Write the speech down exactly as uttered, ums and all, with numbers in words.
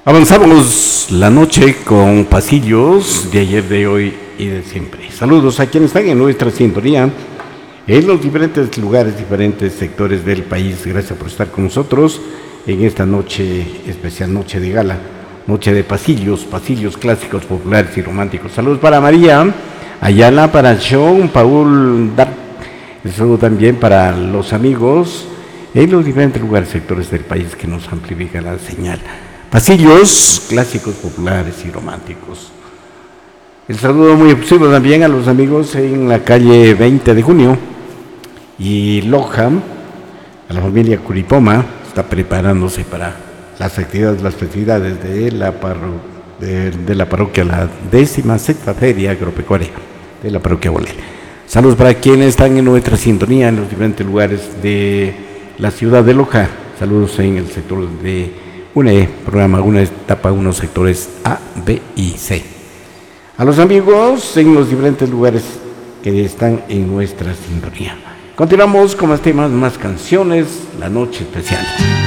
Avanzamos la noche con pasillos de ayer, de hoy y de siempre. Saludos a quienes están en nuestra sintonía en los diferentes lugares, diferentes sectores del país. Gracias por estar con nosotros en esta noche especial, noche de gala, noche de pasillos, pasillos clásicos, populares y románticos. Saludos para María Ayala, para Sean, Paul Dar. Un saludo también para los amigos en los diferentes lugares, sectores del país que nos amplifica la señal. Pasillos clásicos, populares y románticos. El saludo muy efusivo también a los amigos en la calle veinte de junio y Loja, a la familia Curipoma, está preparándose para las actividades, las festividades de la, parro, de, de la parroquia, la décima sexta feria agropecuaria de la parroquia Bolel. Saludos para quienes están en nuestra sintonía en los diferentes lugares de la ciudad de Loja. Saludos en el sector de una programa, una etapa, unos sectores A, B y C. A los amigos en los diferentes lugares que están en nuestra sintonía. Continuamos con más temas, más canciones, la noche especial.